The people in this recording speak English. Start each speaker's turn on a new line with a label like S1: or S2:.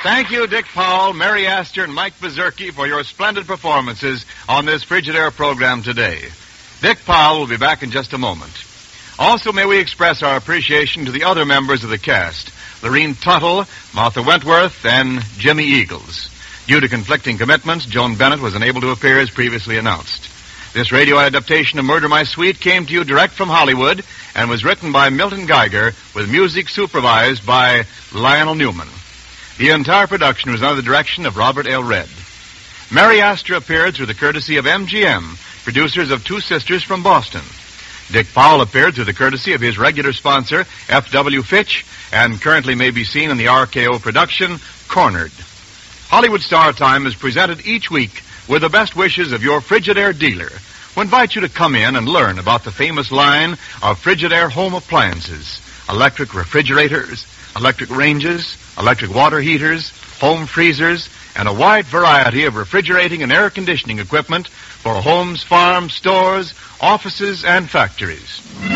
S1: Thank you, Dick Powell, Mary Astor, and Mike Bazerke for your splendid performances on this Frigidaire program today. Dick Powell will be back in just a moment. Also, may we express our appreciation to the other members of the cast, Lorene Tuttle, Martha Wentworth, and Jimmy Eagles. Due to conflicting commitments, Joan Bennett was unable to appear as previously announced. This radio adaptation of Murder My Sweet came to you direct from Hollywood and was written by Milton Geiger with music supervised by Lionel Newman. The entire production was under the direction of Robert L. Redd. Mary Astor appeared through the courtesy of MGM, producers of Two Sisters from Boston. Dick Powell appeared through the courtesy of his regular sponsor, F.W. Fitch, and currently may be seen in the RKO production, Cornered. Hollywood Star Time is presented each week with the best wishes of your Frigidaire dealer, who invite you to come in and learn about the famous line of Frigidaire home appliances, electric refrigerators, electric ranges, electric water heaters, home freezers, and a wide variety of refrigerating and air conditioning equipment for homes, farms, stores, offices, and factories.